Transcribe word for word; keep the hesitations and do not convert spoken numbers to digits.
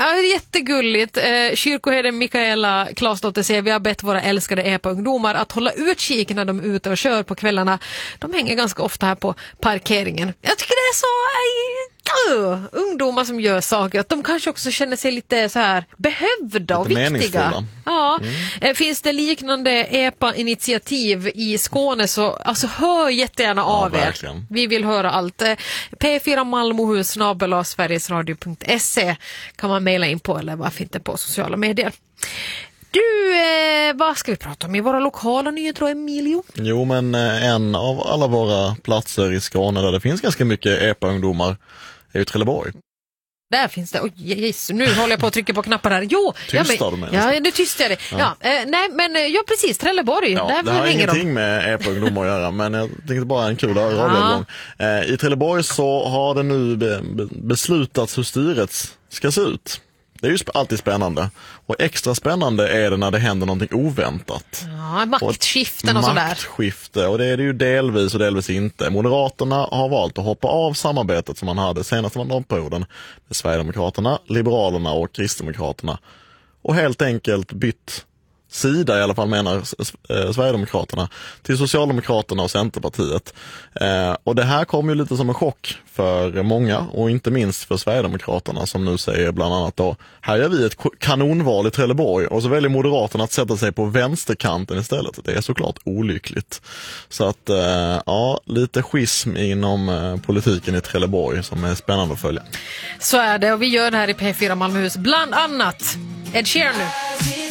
Ja, jättegulligt. Eh, kyrkoherden Mikaela Klasdotter säger vi har bett våra älskade epa-ungdomar att hålla utkik när de är ute och kör på kvällarna. De hänger ganska ofta här på parkeringen. Jag tycker det är så äh, ungdomar som gör saker. Att de kanske också känner sig lite så här behövda och lite viktiga. Ja. Mm. Eh, finns det liknande epa-initiativ i Skåne så alltså, hör jättegärna ja, av er. Verkligen. Vi vill höra allt. Eh, P fyra Malmohus snabel-a sverigesradio punkt se kan man mejla in på eller varför inte på sociala medier. Du, eh, vad ska vi prata om i våra lokala nyheter, Emilio? Jo, men eh, en av alla våra platser i Skåne där det finns ganska mycket epa-ungdomar är ju Trelleborg. Där finns det. Oj, Jesus, nu håller jag på att trycka på knappar här. Jo, Tystar ja, du med? Ja, nu tystar jag det. Ja. Ja, eh, nej, men ja, precis, Trelleborg. Ja, där det har ingenting de. med epa-ungdomar att göra, men jag tänkte bara en kul radioövergång. Eh, I Trelleborg så har det nu be- be- beslutats hur styret ska se ut. Det är ju alltid spännande. Och extra spännande är det när det händer någonting oväntat. Ja, maktskiften och, och sådär. Maktskifte, och det är det ju delvis och delvis inte. Moderaterna har valt att hoppa av samarbetet som man hade senaste mandatperioden med Sverigedemokraterna, Liberalerna och Kristdemokraterna. Och helt enkelt bytt sida, i alla fall menar eh, Sverigedemokraterna, till Socialdemokraterna och Centerpartiet. Eh, och det här kom ju lite som en chock för många, och inte minst för Sverigedemokraterna som nu säger bland annat då, här gör vi ett kanonval i Trelleborg, och så väljer Moderaterna att sätta sig på vänsterkanten istället. Det är såklart olyckligt. Så att, eh, ja, lite schism inom eh, politiken i Trelleborg som är spännande att följa. Så är det, och vi gör det här i P fyra Malmöhus, bland annat Ed Sheeran nu.